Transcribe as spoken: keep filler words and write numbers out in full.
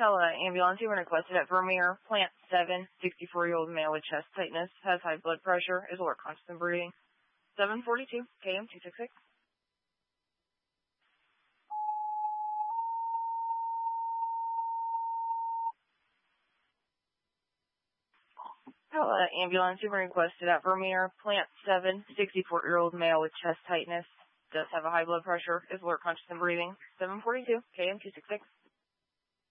Pella ambulance, you were requested at Vermeer, Plant seven, sixty-four-year-old male with chest tightness, has high blood pressure, is alert constant breathing. seven forty-two, K M two sixty-six. Pella ambulance, you were requested at Vermeer, Plant seven, sixty-four-year-old male with chest tightness, does have a high blood pressure, is alert conscious and breathing. seven forty-two, K M two sixty-six.